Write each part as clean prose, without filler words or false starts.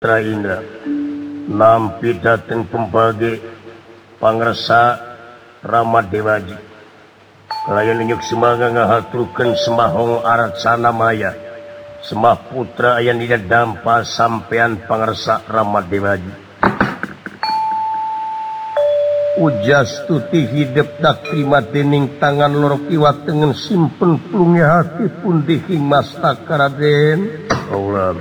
Indra nampi dateng pembagi pangresa Rama Dewaji kalayan nyuk semangat ngahaturkeun semahong Aracana Maya semah putra ayan dina dampa sampean pangresa Rama Dewaji ujas tuti hidup dak terima dening tangan loro kiwat tengen simpen plunge hati pun dihing mastaka Raden Allah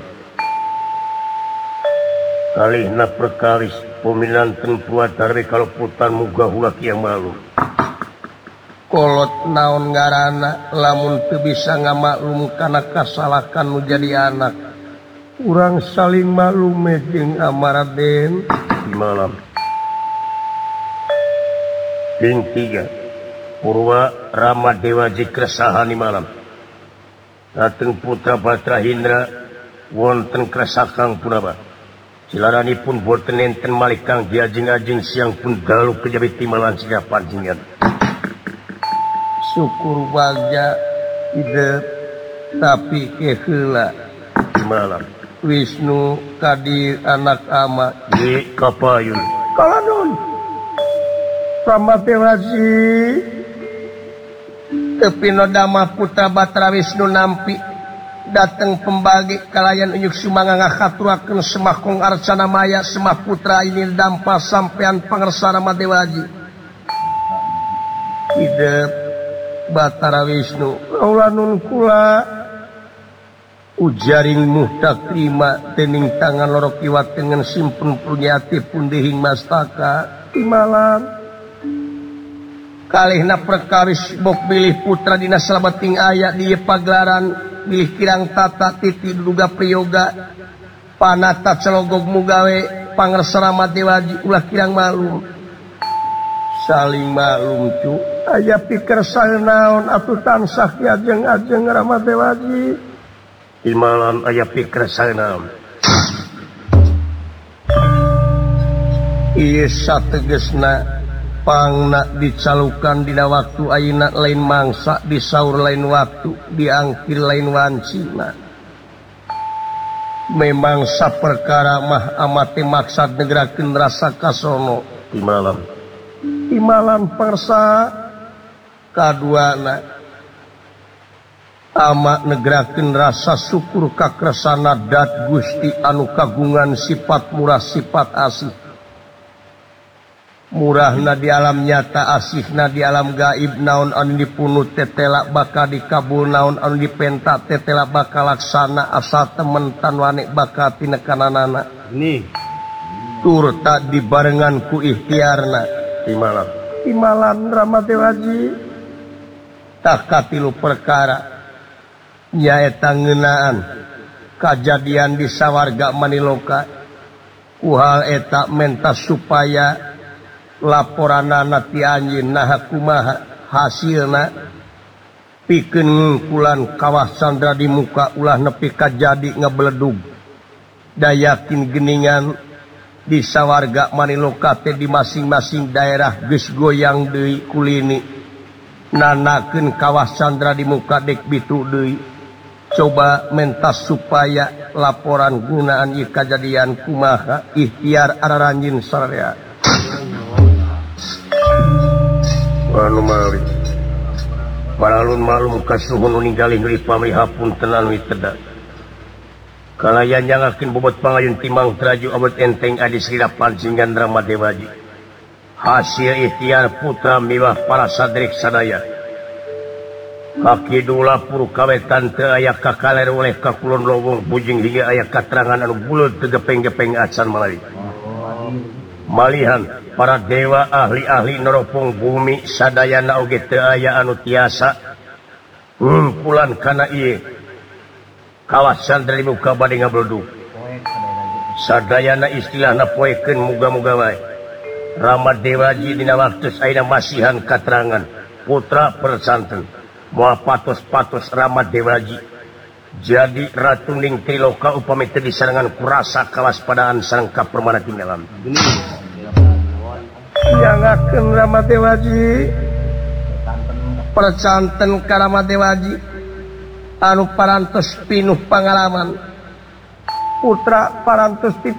kalihna perkaris pemilihan tempuat dari kalputan muga hula kieu malu kolot naon ngaranna lamun teu bisa ngamaklum kana kasalakan nu jadi anak urang saling maklume jeung Amaraden di malam Ping 3 Purwa Rama Dewaji keresahan di malam dateng putra Batra Hindra wonten keresakang punaba silaranipun boten enten malih kang diajeng-ajeng siang pun dalu kejabi timalan siga panjingan syukur bagja hidup tapi keheula malam Wisnu Kadir anak ama di kapayun kalanun Rama Dewaji tepino dama putra Batra Wisnu nampi dateng pembagi kalayan unyuk sumanga ngakaturakeun semahkong Arcana Maya semah putra ini dampa sampean pangresa Rama Dewaji hidup Batara Wisnu kaulanun kula ujaring muhdak terima dening tangan loro kiwat dengan simpen punyati pun dihing mastaka di malam kalihna perkawis bok bilih putra dina salabeting aya di pagelaran bilih kirang tata titi duga priyoga panata celogog mugawe pangresa Rama Dewaji ulah kirang malum saling malum cu aya pikir saeunaon atuh tansah ki ajeng-ajeng Rama Dewaji di malam aya pikir saeunaon ieu sategesna pangna dicalukan dina waktu ayeuna lain mangsa disaur lain waktu diangkir lain wancina memang saperkara mah amate maksad negerakeun rasa kasono di malam persa kaduana ama negerakeun rasa syukur kakresana dat Gusti anu kagungan sifat murah sifat asih murahna di alam nyata asihna di alam gaib naon anu dipunut tetela bakal dikabul naon anu dipenta tetela bakal laksana asal temen tanwane bakal tinekananana nih tur tak dibarengan ku ikhtiarna di malam Rama Dewaji tak katilu perkara nyaeta ngeunaan kajadian di sawarga Maniloka ku hal eta mentas supaya laporanana ti anjeun naha kumaha hasilna pikeun ngungkulan kawah Candra di muka ulah nepi ka jadi ngabeledug da yakin geningan di sawarga Maniloka teh di masing-masing daerah geus goyang deui kulini nanakeun kawah Candra di muka dek bitu deui coba mentas supaya laporan gunaan ieu kajadian kumaha ikhtiar araranjeun sararea anu mari paralun malum kasuhun ninggali neuli pamrihapun tenan wi tedak kalayan nyangakeun bobot pangayun timang traju abot enteng adi sira pancingan Rama Dewaji hasil ikhtiar putra miwah para sadrik sadaya kaki dula puru kawetan teu aya kakaler oleh kakulon lowong bujing hingga aya katerangan anu buleud teu gepeng-gepeng acan malari malihan para dewa ahli-ahli neropong bumi sadayana oge teu aya anu tiasa ngumpulan kana ieu kawah Candra di muka bade ngabledug sadayana istilahna poekeun muga-muga wae Rama Dewaji dina waktu ayeuna masihan katerangan putra persanten moal patos-patos Rama Dewaji jadi ratuning Triloka upami teu disarengan ku rasa kawaspadaan sareng kapermana tinggalan yangakeun Rama Dewaji percanten ka Rama Dewaji anu parantos pinuh pangalaman putra parantos ti